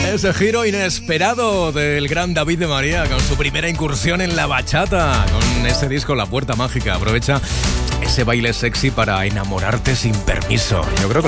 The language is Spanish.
Ese giro inesperado del gran David de María con su primera incursión en la bachata, con ese disco La Puerta Mágica. Aprovecha ese baile sexy para enamorarte sin permiso. Yo creo que